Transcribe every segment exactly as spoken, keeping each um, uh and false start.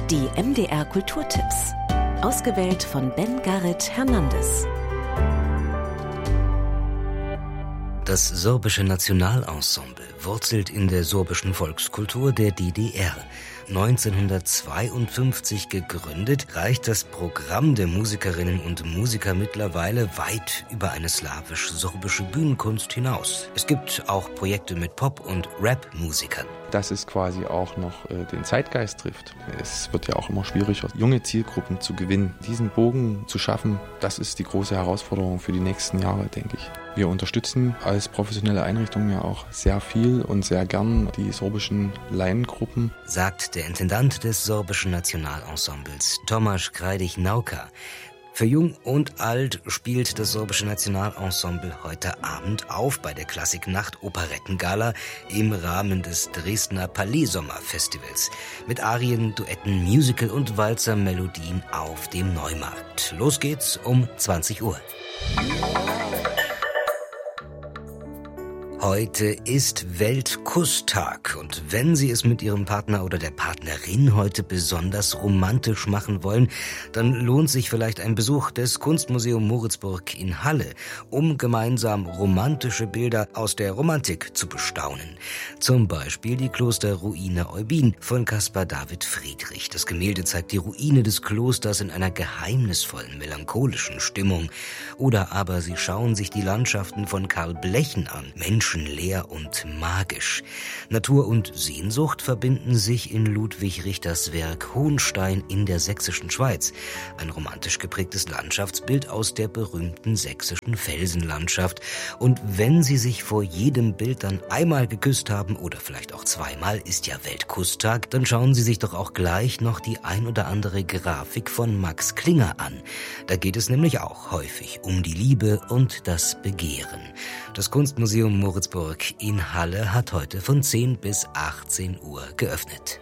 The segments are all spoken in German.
Die M D R Kulturtipps. Ausgewählt von Ben Garrett Hernandez. Das sorbische Nationalensemble wurzelt in der sorbischen Volkskultur der D D R. neunzehnhundertzweiundfünfzig gegründet, reicht das Programm der Musikerinnen und Musiker mittlerweile weit über eine slawisch-sorbische Bühnenkunst hinaus. Es gibt auch Projekte mit Pop- und Rap-Musikern. Dass es quasi auch noch äh, den Zeitgeist trifft. Es wird ja auch immer schwieriger, junge Zielgruppen zu gewinnen. Diesen Bogen zu schaffen, das ist die große Herausforderung für die nächsten Jahre, denke ich. Wir unterstützen als professionelle Einrichtung ja auch sehr viel und sehr gern die sorbischen Laiengruppen, sagt der Intendant des sorbischen Nationalensembles, Tomasz Krajdik-Nauka. Für Jung und Alt spielt das sorbische Nationalensemble heute Abend auf bei der Klassiknacht-Operettengala im Rahmen des Dresdner Palais-Sommerfestivals mit Arien, Duetten, Musical- und Walzer-Melodien auf dem Neumarkt. Los geht's um zwanzig Uhr. Heute ist Weltkusstag und wenn Sie es mit Ihrem Partner oder der Partnerin heute besonders romantisch machen wollen, dann lohnt sich vielleicht ein Besuch des Kunstmuseums Moritzburg in Halle, um gemeinsam romantische Bilder aus der Romantik zu bestaunen. Zum Beispiel die Klosterruine Eubin von Caspar David Friedrich. Das Gemälde zeigt die Ruine des Klosters in einer geheimnisvollen, melancholischen Stimmung. Oder aber Sie schauen sich die Landschaften von Karl Blechen an. Menschen leer und magisch. Natur und Sehnsucht verbinden sich in Ludwig Richters Werk Hohenstein in der sächsischen Schweiz. Ein romantisch geprägtes Landschaftsbild aus der berühmten sächsischen Felsenlandschaft. Und wenn Sie sich vor jedem Bild dann einmal geküsst haben oder vielleicht auch zweimal, ist ja Weltkusstag, dann schauen Sie sich doch auch gleich noch die ein oder andere Grafik von Max Klinger an. Da geht es nämlich auch häufig um die Liebe und das Begehren. Das Kunstmuseum Moritzburg in Halle hat heute von zehn bis achtzehn Uhr geöffnet.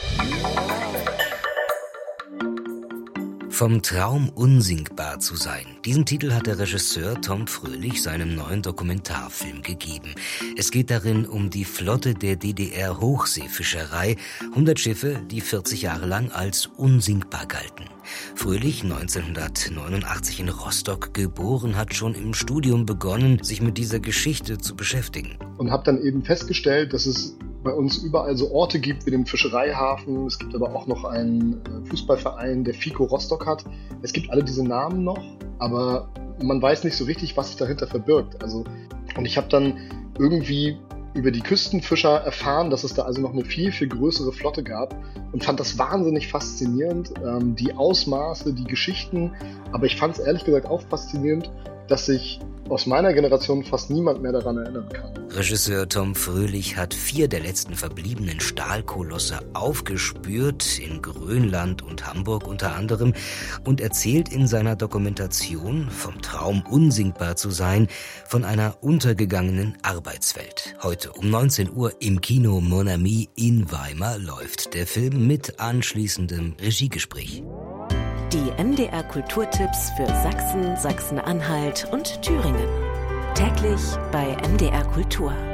Vom Traum unsingbar zu sein. Diesen Titel hat der Regisseur Tom Fröhlich seinem neuen Dokumentarfilm gegeben. Es geht darin um die Flotte der D D R-Hochseefischerei, hundert Schiffe, die vierzig Jahre lang als unsinkbar galten. Fröhlich, neunzehnhundertneunundachtzig in Rostock geboren, hat schon im Studium begonnen, sich mit dieser Geschichte zu beschäftigen. Und habe dann eben festgestellt, dass es bei uns überall so Orte gibt wie den Fischereihafen. Es gibt aber auch noch einen Fußballverein, der FICO Rostock hat. Es gibt alle diese Namen noch, aber man weiß nicht so richtig, was sich dahinter verbirgt. Also, und ich habe dann irgendwie über die Küstenfischer erfahren, dass es da also noch eine viel, viel größere Flotte gab und fand das wahnsinnig faszinierend, ähm, die Ausmaße, die Geschichten. Aber ich fand es ehrlich gesagt auch faszinierend, dass sich aus meiner Generation fast niemand mehr daran erinnern kann. Regisseur Tom Fröhlich hat vier der letzten verbliebenen Stahlkolosse aufgespürt, in Grönland und Hamburg unter anderem, und erzählt in seiner Dokumentation vom Traum unsinkbar zu sein, von einer untergegangenen Arbeitswelt. Heute um neunzehn Uhr im Kino Mon Ami in Weimar läuft der Film mit anschließendem Regiegespräch. Die M D R Kulturtipps für Sachsen, Sachsen-Anhalt und Thüringen. Täglich bei M D R Kultur.